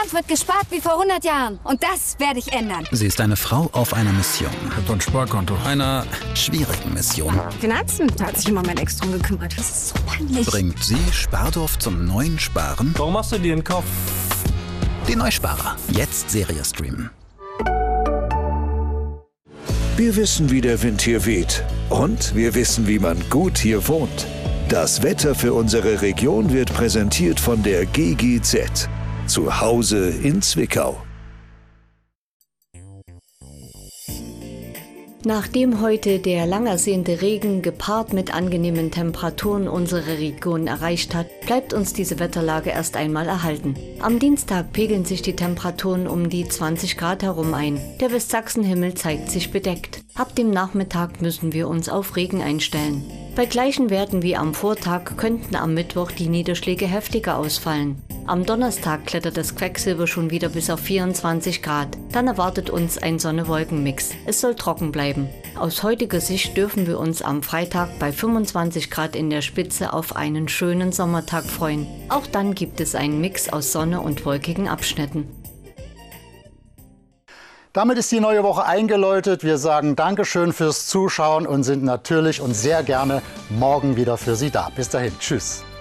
Dampf wird gespart wie vor 100 Jahren. Und das werde ich ändern. Sie ist eine Frau auf einer Mission. Ich hab doch ein Sparkonto. Einer schwierigen Mission. Finanzen, da hat sich immer mein Ex drum gekümmert. Das ist so peinlich. Bringt sie Spardorf zum neuen Sparen? Warum machst du dir den Kopf? Die Neusparer. Jetzt Serie streamen. Wir wissen, wie der Wind hier weht. Und wir wissen, wie man gut hier wohnt. Das Wetter für unsere Region wird präsentiert von der GGZ. Zu Hause in Zwickau. Nachdem heute der lang ersehnte Regen gepaart mit angenehmen Temperaturen unsere Region erreicht hat, bleibt uns diese Wetterlage erst einmal erhalten. Am Dienstag pegeln sich die Temperaturen um die 20 Grad herum ein. Der Westsachsenhimmel zeigt sich bedeckt. Ab dem Nachmittag müssen wir uns auf Regen einstellen. Bei gleichen Werten wie am Vortag könnten am Mittwoch die Niederschläge heftiger ausfallen. Am Donnerstag klettert das Quecksilber schon wieder bis auf 24 Grad. Dann erwartet uns ein Sonne-Wolken-Mix. Es soll trocken bleiben. Aus heutiger Sicht dürfen wir uns am Freitag bei 25 Grad in der Spitze auf einen schönen Sommertag freuen. Auch dann gibt es einen Mix aus Sonne und wolkigen Abschnitten. Damit ist die neue Woche eingeläutet. Wir sagen Dankeschön fürs Zuschauen und sind natürlich und sehr gerne morgen wieder für Sie da. Bis dahin. Tschüss.